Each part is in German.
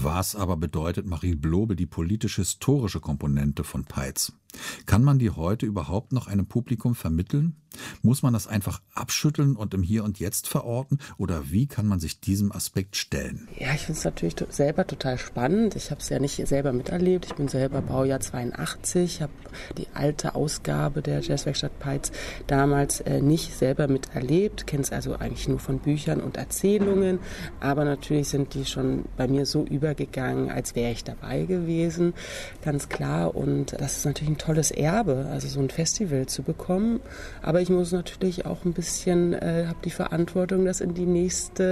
Was aber bedeutet Marie Blobe die politisch-historische Komponente von Peitz? Kann man die heute überhaupt noch einem Publikum vermitteln? Muss man das einfach abschütteln und im Hier und Jetzt verorten? Oder wie kann man sich diesem Aspekt stellen? Ja, ich finde es natürlich selber total spannend. Ich habe es ja nicht selber miterlebt. Ich bin selber Baujahr 82, habe die alte Ausgabe der Jazzwerkstatt Peitz damals nicht selber miterlebt, kenne es also eigentlich nur von Büchern und Erzählungen. Aber natürlich sind die schon bei mir so übergegangen, als wäre ich dabei gewesen, ganz klar. Und das ist natürlich ein tolles Erbe, also so ein Festival zu bekommen. Aber ich muss natürlich auch ein bisschen, habe die Verantwortung, das in die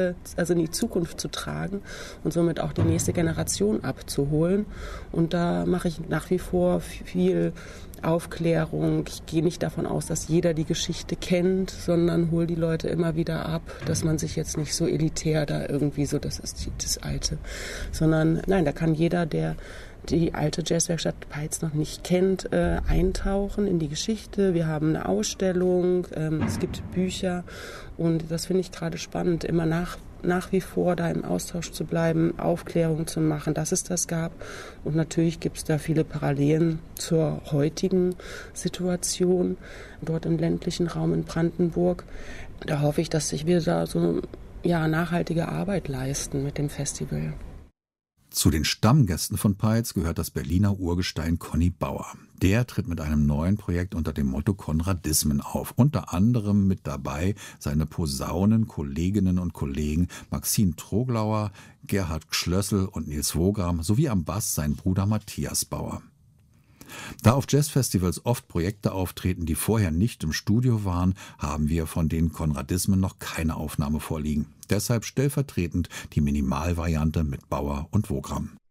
Zukunft zu tragen und somit auch die nächste Generation abzuholen. Und da mache ich nach wie vor viel Aufklärung. Ich gehe nicht davon aus, dass jeder die Geschichte kennt, sondern hole die Leute immer wieder ab, dass man sich jetzt nicht so elitär da irgendwie so, das ist das Alte, sondern nein, da kann jeder, der die alte Jazzwerkstatt Peitz noch nicht kennt, eintauchen in die Geschichte. Wir haben eine Ausstellung, es gibt Bücher und das finde ich gerade spannend, immer nach wie vor da im Austausch zu bleiben, Aufklärung zu machen, dass es das gab. Und natürlich gibt es da viele Parallelen zur heutigen Situation dort im ländlichen Raum in Brandenburg. Da hoffe ich, dass wir da so nachhaltige Arbeit leisten mit dem Festival. Zu den Stammgästen von Peitz gehört das Berliner Urgestein Conny Bauer. Der tritt mit einem neuen Projekt unter dem Motto Konradismen auf. Unter anderem mit dabei seine Posaunen-Kolleginnen und Kollegen Maxine Troglauer, Gerhard Schlössel und Nils Wogram sowie am Bass sein Bruder Matthias Bauer. Da auf Jazzfestivals oft Projekte auftreten, die vorher nicht im Studio waren, haben wir von den Konradismen noch keine Aufnahme vorliegen. Deshalb stellvertretend die Minimalvariante mit Bauer und Wogram.